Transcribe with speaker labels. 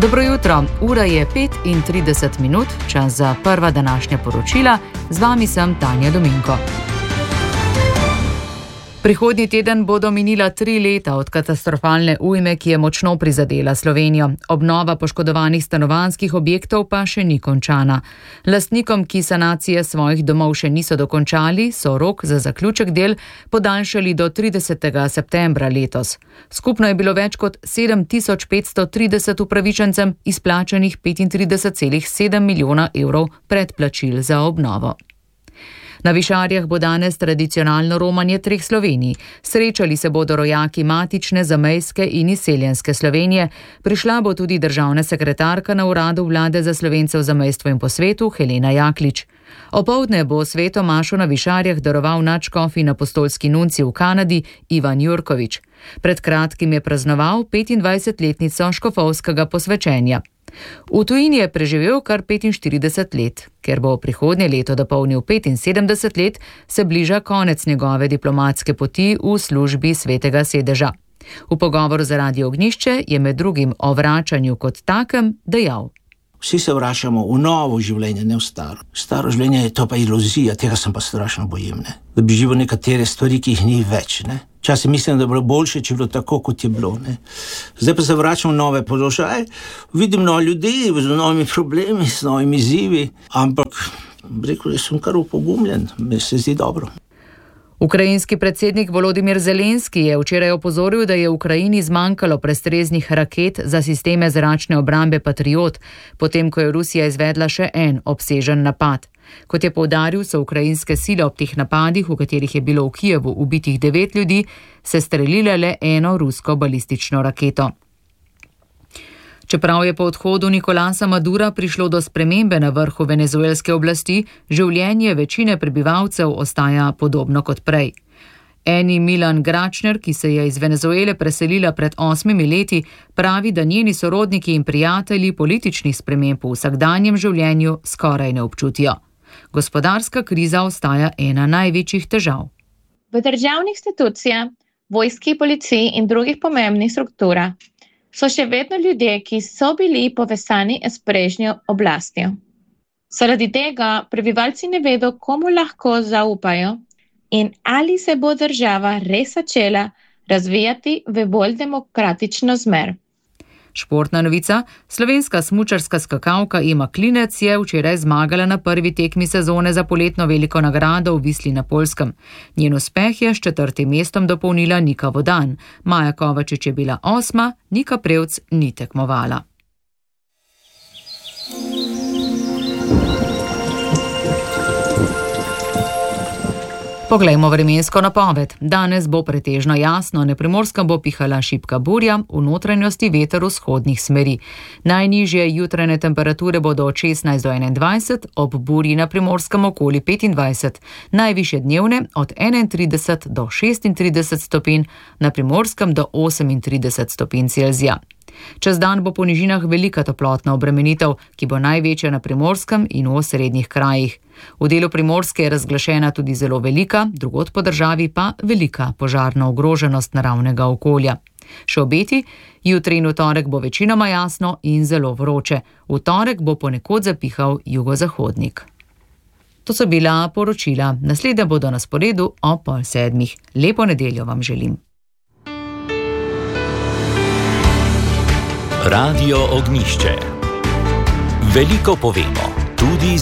Speaker 1: Dobro jutro, ura je 5:30, čas za prva današnja poročila. Z vami sem Tanja Dominko. Prihodnji teden bodo minila 3 leta od katastrofalne ujme, ki je močno prizadela Slovenijo. Obnova poškodovanih stanovanjskih objektov pa še ni končana. Lastnikom, ki sanacije svojih domov še niso dokončali, so rok za zaključek del podaljšali do 30. septembra letos. Skupno je bilo več kot 7530 upravičencem izplačanih 35,7 milijona evrov predplačil za obnovo. Na Višarjah bo danes tradicionalno romanje 3 Slovenij. Srečali se bodo rojaki matične, zamejske in izseljenske Slovenije. Prišla bo tudi državna sekretarka na uradu vlade za Slovence v zamejstvu in po svetu, Helena Jaklič. Opoldne bo sveto mašo na Višarjah daroval nadškof in apostolski nuncij v Kanadi Ivan Jurkovič. Pred kratkim je praznoval 25-letnico škofovskega posvečenja. V tujini je preživel kar 45 let. Ker bo prihodnje leto dopolnil 75 let, se bliža konec njegove diplomatske poti v službi Svetega sedeža. V pogovoru za Radio Ognjišče je med drugim o vračanju kot takem dejal:
Speaker 2: Vsi se vračamo v novo življenje, ne v staro. Staro življenje je to pa iluzija, tega sem pa strašno bojim, ne? Da bi živel nekatere stvari, ki jih ni več, ne? Včasih mislim, da bi bilo boljše, če bi bilo tako, kot je bilo, ne? Zdaj pa se vračam v nove položaje, vidim nove ljudi z novimi problemi, z novimi izzivi, ampak rekel, da sem kar upogumljen, mi se zdi dobro.
Speaker 1: Ukrajinski predsednik Volodimir Zelenski je včeraj opozoril, da je v Ukrajini zmanjkalo prestreznih raket za sisteme zračne obrambe Patriot, potem ko je Rusija izvedla še en obsežen napad. Kot je poudaril, so ukrajinske sile ob teh napadih, v katerih je bilo v Kijevu ubitih 9 ljudi, sestrelile le eno rusko balistično raketo. Čeprav je po odhodu Nicolasa Madura prišlo do spremembe na vrhu venezuelske oblasti, življenje večine prebivalcev ostaja podobno kot prej. Eni Milan Gračner, ki se je iz Venezuele preselila pred 8 leti, pravi, da njeni sorodniki in prijatelji političnih sprememb v vsakdanjem življenju skoraj ne občutijo. Gospodarska kriza ostaja ena največjih težav.
Speaker 3: V državnih institucijah, vojski, policiji in drugih pomembnih strukturah so še vedno ljudje, ki so bili povezani s prejšnjo oblastjo. Zaradi tega prebivalci ne vedo, komu lahko zaupajo in ali se bo država res začela razvijati v bolj demokratično smer.
Speaker 1: Športna novica: slovenska smučarska skakalka Ema Klinec je včeraj zmagala na prvi tekmi sezone za poletno veliko nagrado v Visli na Poljskem. Njen uspeh je s 4. mestom dopolnila Nika Vodan. Maja Kovačič je bila 8., Nika Prevc ni tekmovala. Poglejmo vremensko napoved. Danes bo pretežno jasno, na Primorskem bo pihala šibka burja, v notranjosti veter vzhodnih smeri. Najnižje jutranje temperature bodo od 16 do 21, ob burji na Primorskem okoli 25, najvišje dnevne od 31 do 36 stopinj, na Primorskem do 38 stopinj Celzija. Čez dan bo po nižinah velika toplotna obremenitev, ki bo največja na Primorskem in v osrednjih krajih. V delu Primorske je razglašena tudi zelo velika, drugod po državi pa velika požarna ogroženost naravnega okolja. Še obeti: jutri in v torek bo večinoma jasno in zelo vroče. V torek bo ponekod zapihal jugozahodnik. To so bila poročila. Naslednja bodo na sporedu ob 6:30. Lepo nedeljo vam želim.
Speaker 4: Radio Ognjišče. Veliko povemo, tudi